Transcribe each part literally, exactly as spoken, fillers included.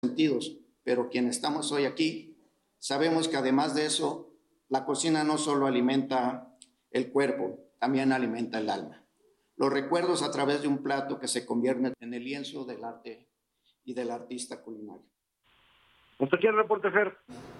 sentidos, pero quienes estamos hoy aquí sabemos que además de eso, la cocina no solo alimenta el cuerpo, también alimenta el alma. Los recuerdos a través de un plato que se convierte en el lienzo del arte y del artista culinario. ¿Hasta aquí el reporte, Fer?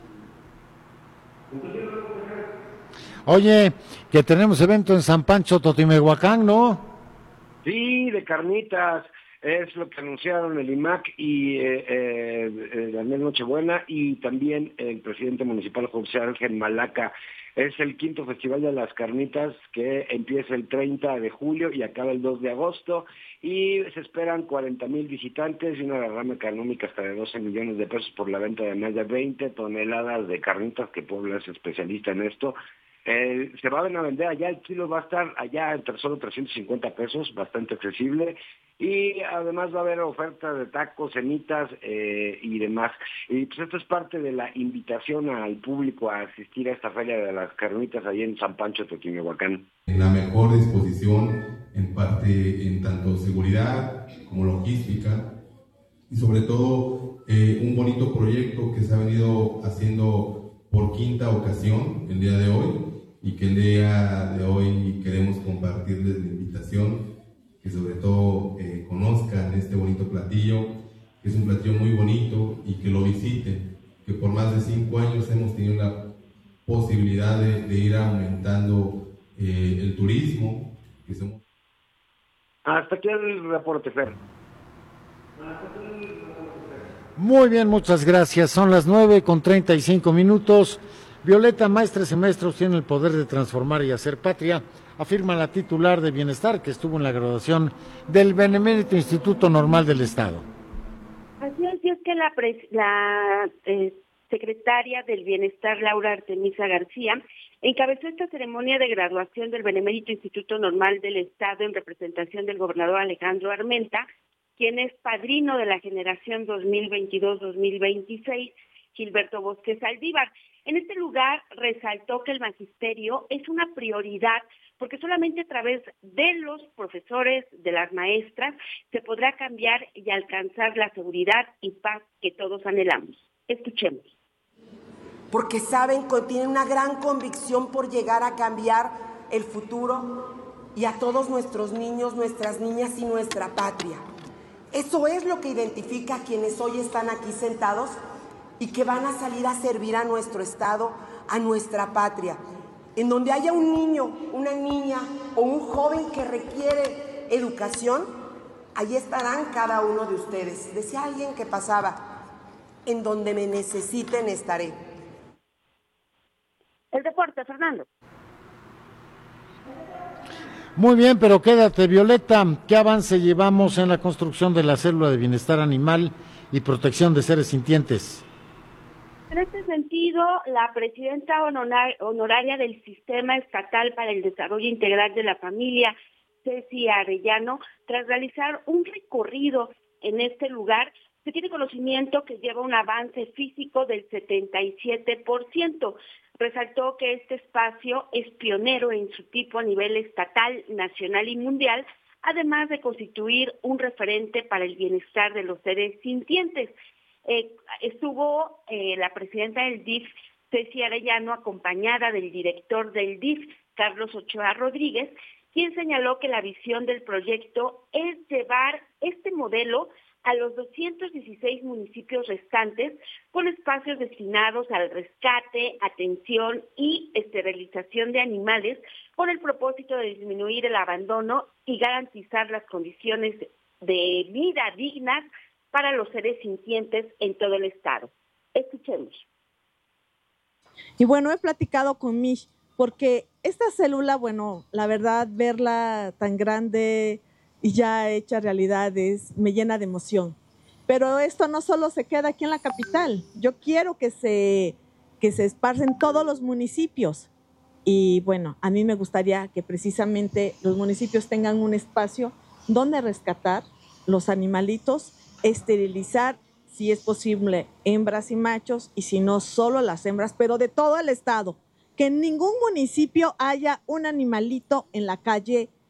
Oye, que tenemos evento en San Pancho Totimehuacán, ¿no? Sí, de carnitas. Es lo que anunciaron el I M A C y eh, eh, Daniel Nochebuena y también el presidente municipal José Ángel Malaca. Es el quinto Festival de las Carnitas que empieza el treinta de julio y acaba el dos de agosto y se esperan cuarenta mil visitantes y una derrama económica hasta de doce millones de pesos por la venta de más de veinte toneladas de carnitas, que Puebla es especialista en esto. Eh, se van a vender allá, el kilo va a estar allá entre solo trescientos cincuenta pesos, bastante accesible, y además va a haber oferta de tacos, semitas eh, y demás. Y pues esto es parte de la invitación al público a asistir a esta feria de las carnitas allá en San Pancho Totimehuacán. En la mejor disposición en parte en tanto seguridad como logística y sobre todo eh, un bonito proyecto que se ha venido haciendo por quinta ocasión el día de hoy y que el día de hoy queremos compartirles la invitación que sobre todo eh, conozcan este bonito platillo, que es un platillo muy bonito y que lo visiten, que por más de cinco años hemos tenido la posibilidad de, de ir aumentando eh, el turismo. Que somos... Hasta aquí el reporte, Fer. Muy bien, muchas gracias. Son las nueve con treinta y cinco minutos. Violeta, maestres y maestros tienen el poder de transformar y hacer patria, afirma la titular de Bienestar que estuvo en la graduación del Benemérito Instituto Normal del Estado. Así es, y es que la, pres, la eh, secretaria del Bienestar, Laura Artemisa García, encabezó esta ceremonia de graduación del Benemérito Instituto Normal del Estado en representación del gobernador Alejandro Armenta, quien es padrino de la generación dos mil veintidós dos mil veintiséis, Gilberto Bosque Saldívar. En este lugar resaltó que el magisterio es una prioridad porque solamente a través de los profesores, de las maestras, se podrá cambiar y alcanzar la seguridad y paz que todos anhelamos. Escuchemos. Porque saben que tienen una gran convicción por llegar a cambiar el futuro y a todos nuestros niños, nuestras niñas y nuestra patria. Eso es lo que identifica a quienes hoy están aquí sentados y que van a salir a servir a nuestro Estado, a nuestra patria. En donde haya un niño, una niña o un joven que requiere educación, ahí estarán cada uno de ustedes. Decía alguien que pasaba, en donde me necesiten estaré. El deporte, Fernando. Muy bien, pero quédate, Violeta. ¿Qué avance llevamos en la construcción de la célula de bienestar animal y protección de seres sintientes? En este sentido, la presidenta honor- honoraria del Sistema Estatal para el Desarrollo Integral de la Familia, Ceci Arellano, tras realizar un recorrido en este lugar, se tiene conocimiento que lleva un avance físico del setenta y siete por ciento. Resaltó que este espacio es pionero en su tipo a nivel estatal, nacional y mundial, además de constituir un referente para el bienestar de los seres sintientes. Eh, estuvo eh, la presidenta del D I F, Ceci Arellano, acompañada del director del D I F, Carlos Ochoa Rodríguez, quien señaló que la visión del proyecto es llevar este modelo a los doscientos dieciséis municipios restantes con espacios destinados al rescate, atención y esterilización de animales con el propósito de disminuir el abandono y garantizar las condiciones de vida dignas para los seres sintientes en todo el estado. Escuchemos. Y bueno, he platicado con Mish, porque esta célula, bueno, la verdad, verla tan grande y ya hecha realidad es, me llena de emoción. Pero esto no solo se queda aquí en la capital, yo quiero que se, que se esparce en todos los municipios. Y bueno, a mí me gustaría que precisamente los municipios tengan un espacio donde rescatar los animalitos, esterilizar, si es posible, hembras y machos, y si no, solo las hembras, pero de todo el estado. Que en ningún municipio haya un animalito en la calle